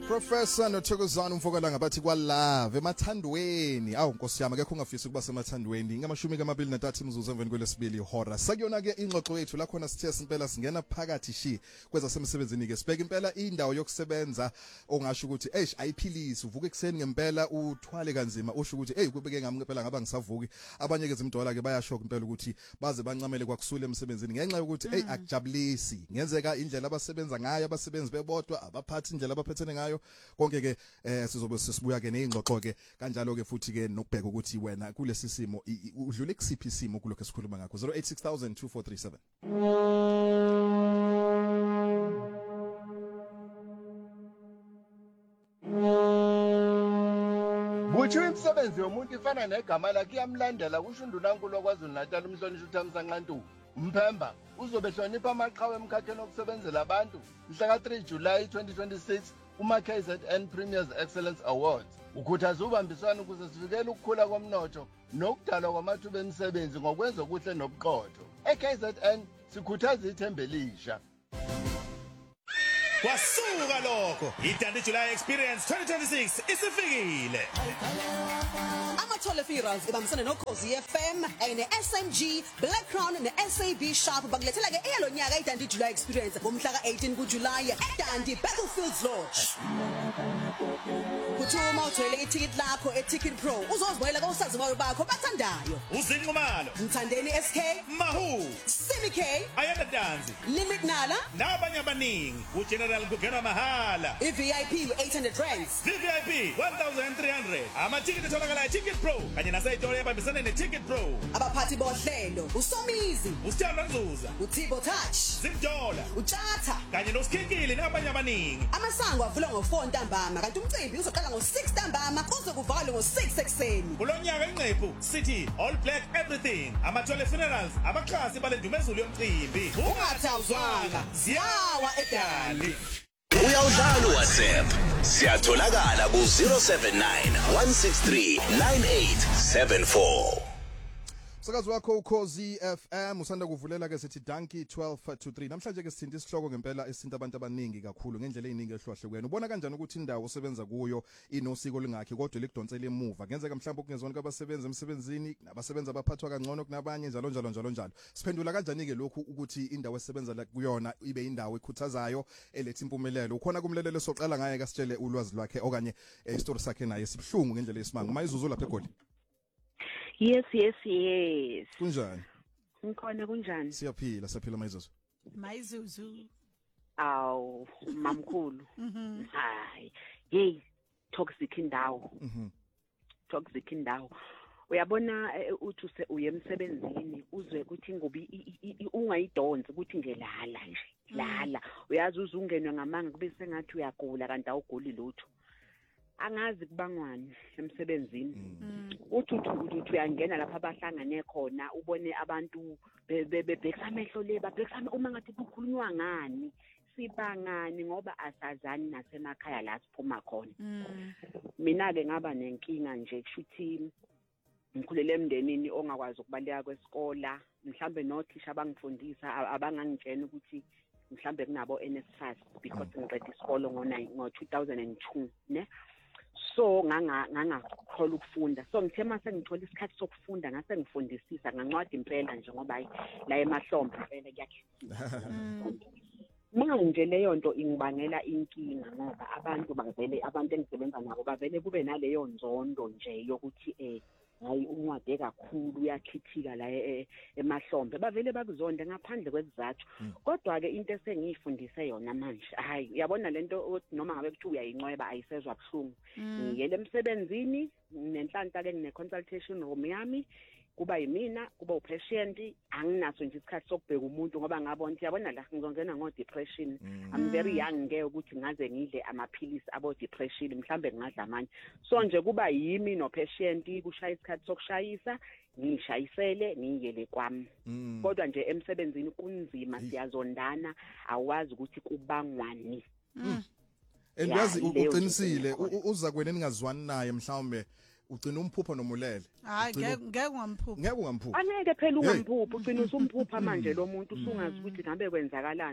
Professor Nothokozana umfokalanga bathi kwalave emathandweni Nkosi yami akekho ungafisi ukuba semathandweni ngamashumi ka23 imizuzu emveni kwelesibili ihora sakuyona ke ingxoxo yethu la khona sithe impela singena phakathi shi kweza semsebenzini ke sibeka impela indawo yokusebenza ongasho ukuthi ayiphilisi uvuka ekseni ngempela uthwale kanzima usho ukuthi kubeke ngami impela ngaba ngisavuki abanye ke zimdola ke bayashoka impela ukuthi baze bancamele kwakusule emsebenzini ngenxa yokuthi akujabulisi ngenzeka indlela abasebenza ngayo abasebenzi bebodwa abaphathi indlela abaphethene ngayo konke ke sizobe sisibuya ke nezingxoxo ke kanjalo ke futhi ke nokubheka ukuthi wena kulesi simo udlule kusiphi isimo kuloko esikhuluma ngakho 0860002437 Buthi imisebenzi yomuntu ifana negama lakhe iyamlandela kusho uNdunankulu kwaZulu Natal umhlonishwa uThamsanqa Ntuli Mphemba uzobe hlonipha amaqhawe emkhakheni wokusebenzela abantu mhla ka3 July 2026 kuma-KZN Premiers Excellence Awards ukhuthaza ubambiswano ukuze sivikele ukukhula komnotho nokudalwa kwamathuba emisebenzi ngokwenza okuhle nobuqotho eKZN sikhuthaza ithemba elisha Kwasuka lokho iDandi July Experience 2026 isifikile Amathole Fearers ibambisana noKhosi FM ne-SMG Black Crown ne-SAB Sharp bakulethela ke eyalonyaka iDandi July Experience ngomhla ka18 kuJuly eDandi Battlefields Lodge Kuthuma uthole iticket lakho eTicket Pro uzozibonela kosaziwayo bakho bathandayo uzinqumalo Mthandeni SK Mahu Simi K Ayanda Danzi Limit Nala nabanye abaningi uGeneral Kugena mahala iVIP u800 rands VIP 1300 amathikiti atholakala eTicket Pro kanye naseyitolo ebambisana neTicket Pro abaphathi bohlelo uSomizi uSithando Nzuza uTibo Touch Zimdola uChatha kanye noSikhingile nabanye abaningi amasango avula ngo4 ntambama kanti umcimbi uzoqala ngo6 ntambama kuze kuvalwe ngo6 ekseni kulonyaka inqephu sithi all black everything amathole funerals abaxhasi balendumezulu yomcimbi ungathawuzwanga ziyawa eDandi Uyawudlala uWhatsApp siyatholakala ku 079 163 9874 Sakazi wakho uKhosi FM usanda kuvulela ke sithi Danki 12 to 3 namhlanje ke sithinta isihloko ngempela esinta abantu abaningi kakhulu ngendlela eziningi ehlohlekweni ubona kanjani ukuthi indawo osebenza kuyo inosiko lingakhi kodwa likudonsela emuva ngenzeka mhlawumbe ukungezona kwabasebenzi emsebenzini nabasebenza abaphathwa kangcono kunabanye njalo siphendula kanjani ke lokhu ukuthi indawo esebenza la kuyona ibe indawo ekhuthazayo eletha impumelelo ukhona kumlelelo soqala ngaye kasitshele ulwazi lwakhe okanye istory sakhe naye sibhlungu ngendlela yesimanga mayizuzu lapha eGoli Yes. Kunjani? Ngikhona kunjani? Siyaphila Mayizuzu. Mayizuzu. Aw, mamkhulu. Hayi. Hey, toxic indawo. Toxic indawo. Uyabona uthi uye emsebenzini uzwe ukuthi ngobi ungayidonsi ukuthi ngelala nje. Lala. Uyazi uzungenwe ngamanga kube sengathi uyagula kanti awuguli lutho. Angazi kubangwani emsebenzini uthi uyangena lapha abahlangane khona ubone abantu bebhekisa amehlo le babhekisa uma ngathi kukhulunywa ngani sibangani ngoba asazani nasemakhaya la siphuma khona mina ke ngaba nenkinga nje kushuthi ngikhulele emndenini ongakwazi ukubaleka kweskola mhlambe nothisha abangifundisa abangangitshena ukuthi mhlambe kunabo NSFAS because ngiqeda isikolo ngo2002 ne so ngangakhola ukufunda so ngithe mase ngithola isikhathi sokufunda ngase ngifundisisa ngancwadi impela nje ngoba la emahlombe impela kuyakhithika manje leyo nto ingibangela inkinga ngoba abantu engisebenza nabo bavele kube naleyo nzondo nje yokuthi hayi unwade kakhulu uyakhithika la emahlombe bavele bakuzonde ngaphandle kwezizathu kodwa ke into esengiyifundise yona manje hayi uyabona lento noma ngabe kuthi uyayinqweba ayisezwa buhlungu ngiyele emsebenzini nenhlanhla ke ngine consultation room yami kuba yimina kuba upatient anginaso nje isikhathi sokubheka umuntu ngoba ngabona uyabona la ngizongena ngo depression I'm very young ngeke ukuthi ngaze ngidle amaphilisi abo depression mhlambe ngadla amanye so nje kuba yimi no patient kushaya isikhathi sokushayisa ngishayisele ngiyele kwami kodwa nje emsebenzini kunzima siyazondana awazi ukuthi kubangwani Endazi uqinisile uza kwena ningazwani naye mhlawumbe ugcina umphupho nomulele hayi ngeke ungamphupha angeke phela ungamphupha ugcina usumphupha manje lo muntu usungazi ukuthi ngabe kwenzakalani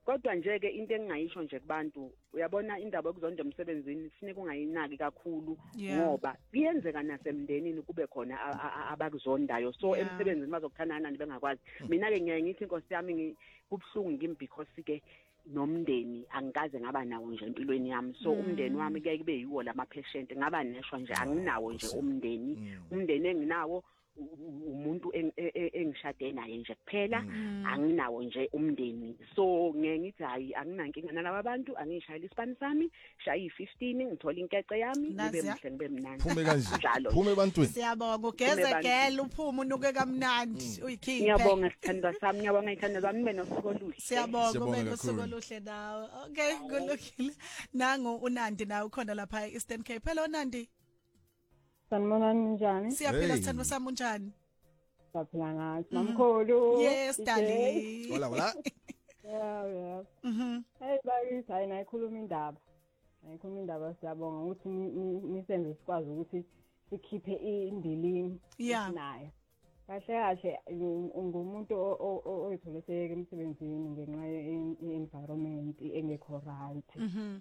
kodwa nje ke into engingayisho nje kubantu uyabona indaba yokuzonda emsebenzini kufanele ungayinaki kakhulu ngoba kuyenzeka nasemndenini kube khona abakuzondayo so emsebenzini bazokuthandana bengakwazi mina ke ngiyaye ngithi inkosi yami kubhlungu ngimi because ke nomndeni angikaze ngaba nawo nje empilweni yami so umndeni wami kuye kube yiwo lamapatient ngaba neshwa nje anginawo nje umndeni enginawo umuntu engishade naye nje kuphela anginawo nje umndeni so ngithi hayi anginankinga nalabo abantu angishayela isipani sami shaya i15 ngithola inkece yami ngibe mhle ngibe mnandi phume kanje phume ebantwini siyabonga ugeze gele uphume unuke kamnandi uyikhiphe ngiyabonga sithandwa sami ngiyabonga ithanda zami nibe nosuku oluhle siyabonga ube nosuku oluhle nawe okay kulungile nangu uNandi nawe ukhona lapha eEastern Cape hello Nandi sanibonani njani siyaphila sithando sami unjani saphila ngathi mamkhulu yes darling hola yeah hey bakithi hayi nayikhuluma indaba siyabonga ukuthi nisenze sikwazi ukuthi sikhiphe indilini nayo kahle ngumuntu oyithole seyeke emsebenzini ngenxa ye-environment engekho right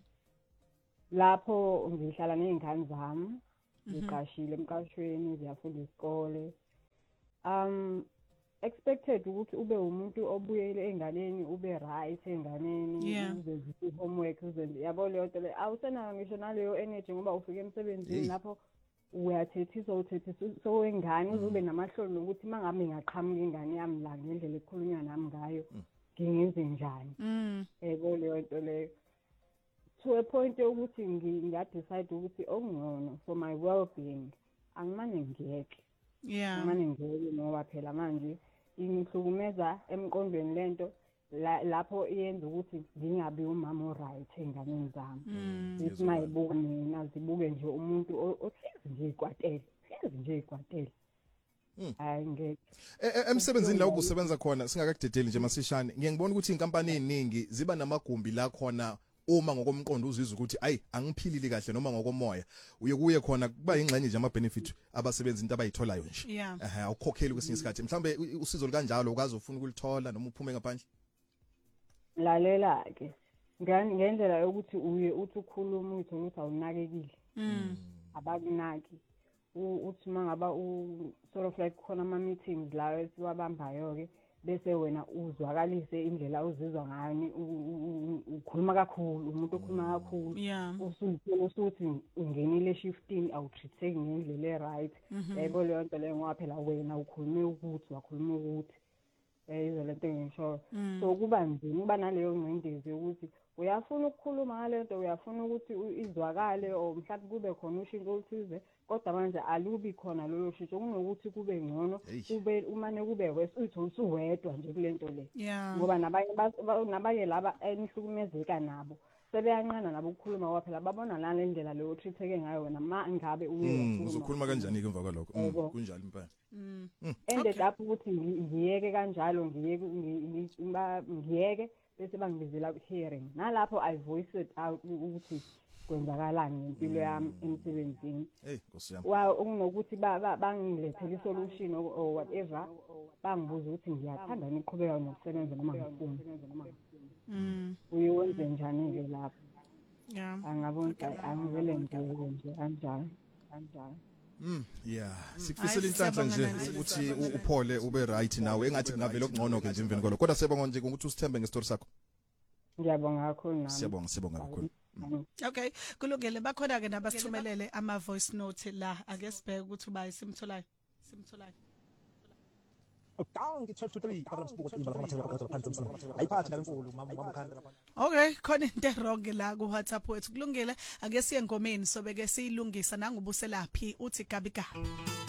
lapho ngihlala nezingane zami ngiqashile emqashweni ziyafunda isikole expected ukuthi ube umuntu obuyele enganeni ube right enganeni uzenze homework uzenze yabo leyo nto le awusenayo ngisho naleyo energy ngoba ufike emsebenzini lapho uyathethisa so wengane uzube namahlolo ukuthi mangabe ngaqhamuka ingane yami la ngendlela ekhulunywa nami ngayo ngingenze njani yabo leyo nto leyo to a point ukuthi ngadecide ukuthi okungcono for my well-being angimane ngiyeke angimane ngiyeke ngoba phela manje ingihlukumeza emqondweni lento lapho iyenza ukuthi ngingabi umama oright enganeni zami ukuthi mayibuka mina zibuke nje umuntu ohlezi nje ikwatele hayi ngeke emsebenzini la ubusebenza khona singakadedeli nje masishane ngiyengibona ukuthi inkampani eziningi ziba namagumbi la khona uma ngokomqondo uzizwa ukuthi ayi angiphilile kahle noma ngokomoya uye kuye khona kuba ingxenye nje ama benefit abasebenzi into abayitholayo nje awukhokheli kwesinye isikhathi mhlambe usizo kanjalo ukazi ufuna ukulithola noma uphume ngaphandle lalela ke ngendlela yokuthi uye uthi ukhuluma uthola ukuthi awunakekile abakunaki uthi mangaba sort of like khona ama meetings la esiwabambayo ke bese wena uzwakalise indlela uzizwa ngayo ukhuluma kakhulu umuntu okhuluma kakhulu usuthi ungenile shiftini awutritheki ngendlela eright yebo leyo nto leyo ngoba phela wena ukhulume ukuthi wakhuluma ukuthi yizo lento engisho so kuba nzima uba naleyo ngcindezi ukuthi uyafuna ukukhuluma ngale nto uyafuna ukuthi izwakale o mhlawumbe kube khona ushintsho oluthize kodwa manje alubi khona lolo shintsho kunokuthi kube ngcono kube umane kube usuwedwa nje kule nto le ngoba nabanye laba enihlukumezeka nabo sebeyanqana nabo ukukhuluma ngoba phela babona la ndlela leyo tritheke ngayo wena ma ngabe uzokhuluma kanjani ke emva kwalokho kunjalo impela ended up ukuthi ngiyeke kanjalo ngiyeke bese bangibizela hearing nalapho I voice it out ukuthi kwenzakalani ngempilo yami emsebenzini Nkosi yami ukunokuthi bangilethele isolution or whatever bangibuza ukuthi ngiyathanda niqhubeka nokusebenza noma ngifuna uyenze njani ke lapho angabona angivele nje kanjalo sikufisela inhlanhla nje ukuthi uphole ube right nawe engathi ngavela okungcono ke nje emveni kwalo kodwa siyabonga nje ukuthi usithembe ngestory sakho ngiyabonga kakhulu nami siyabonga kakhulu okay kulungile bakhona ke nabasithumelele ama voice note la ake sibheke ukuthi uba simtholayo Okay khona into wrong la ku WhatsApp wethu kulungile ake siye ngomeni sobe ke siyilungisa nangubuselaphi uthi gabi gabi